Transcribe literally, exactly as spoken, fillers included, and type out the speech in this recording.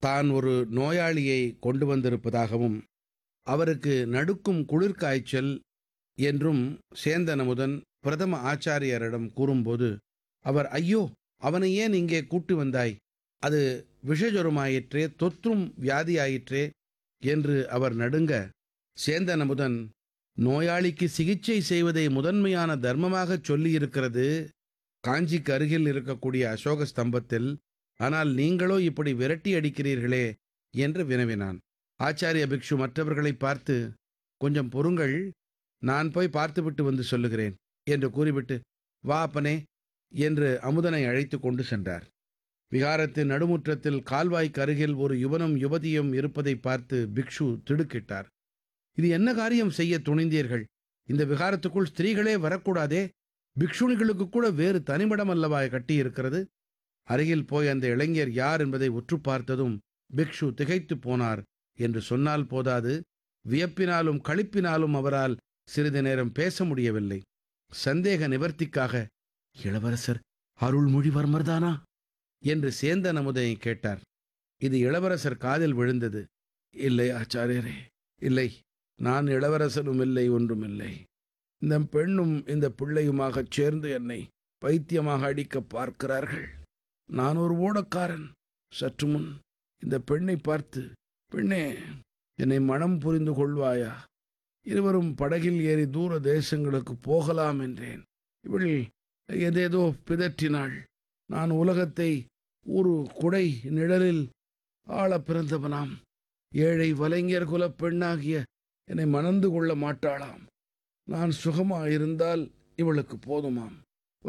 தான் ஒரு நோயாளியை கொண்டு வந்திருப்பதாகவும் அவருக்கு நடுக்கும் குளிர்காய்ச்சல் என்றும் சேந்தன் அமுதன் பிரதம ஆச்சாரியரிடம் கூறும்போது அவர், ஐயோ, அவனை ஏன் இங்கே கூட்டி வந்தாய்? அது விஷஜுரமாயிற்றே, தொற்றும் வியாதியாயிற்றே என்று அவர் நடுங்க, சேந்தன் அமுதன், நோயாளிக்கு சிகிச்சை செய்வதை முதன்மையான தர்மமாகச் சொல்லியிருக்கிறது காஞ்சிக்கு அருகில் இருக்கக்கூடிய அசோக ஸ்தம்பத்தில். ஆனால் நீங்களோ இப்படி விரட்டி அடிக்கிறீர்களே என்று வினவினான். ஆச்சாரிய பிக்ஷு மற்றவர்களை பார்த்து, கொஞ்சம் பொறுங்கள், நான் போய் பார்த்துவிட்டு வந்து சொல்லுகிறேன் என்று கூறிவிட்டு, வா அப்பனே என்று அமுதனை அழைத்து கொண்டு சென்றார். விகாரத்தின் நடுமுற்றத்தில் கால்வாய்க்கு அருகில் ஒரு யுவனும் யுவதியும் இருப்பதை பார்த்து பிக்ஷு திடுக்கிட்டார். இது என்ன காரியம் செய்ய துணிந்தீர்கள்? இந்த விகாரத்துக்குள் ஸ்திரீகளே வரக்கூடாதே? பிக்ஷுணிகளுக்கு கூட வேறு தனிமடம் அல்லவா கட்டியிருக்கிறது? அருகில் போய் அந்த இளைஞர் யார் என்பதை உற்று பார்த்ததும் பிக்ஷு திகைத்து போனார் என்று சொன்னால் போதாது, வியப்பினாலும் களிப்பினாலும் அவரால் சிறிது நேரம் பேச முடியவில்லை. சந்தேக நிவர்த்திக்காக, இளவரசர் அருள்மொழிவர்மர்தானா என்று சேந்தன் அமுதை கேட்டார். இது இளவரசர் காதில் விழுந்தது. இல்லை ஆச்சாரியரே, இல்லை, நான் இளவரசனும் இல்லை, ஒன்றுமில்லை. இந்த பெண்ணும் இந்த பிள்ளையுமாகச் சேர்ந்து என்னை பைத்தியமாக அடிக்க பார்க்கிறார்கள். நான் ஒரு ஓடக்காரன். சற்று முன் இந்த பெண்ணை பார்த்து, பெண்ணே, என்னை மனம் புரிந்து கொள்வாயா? இருவரும் படகில் ஏறி தூர தேசங்களுக்கு போகலாம் என்றேன். இவள் எதேதோ பிதற்றினாள். நான் உலகத்தை ஒரு குடை நிழலில் ஆள பிறந்தவனாம். ஏழை வலைஞர் குலப் பெண்ணாகிய என்னை மணந்து கொள்ள மாட்டாளாம். நான் சுகமாயிருந்தால் இவளுக்கு போதுமாம்.